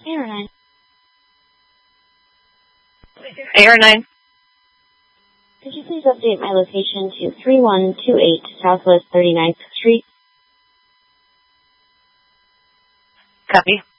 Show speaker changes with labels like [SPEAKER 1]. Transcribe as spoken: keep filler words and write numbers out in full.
[SPEAKER 1] eight or nine.
[SPEAKER 2] eight or nine.
[SPEAKER 1] Could you please update my location to three one two eight Southwest thirty-ninth Street?
[SPEAKER 2] Copy.